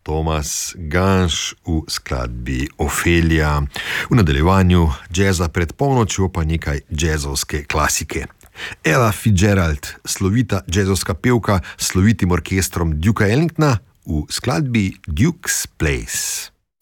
Thomas Ganš v skladbi Ofelija. V nadaljevanju džeza pred polnočjo pa nekaj džezovske klasike. Ella Fitzgerald, slovita džezovska pevka s slovitim orkestrom Duka Ellingtona v skladbi Duke's Place.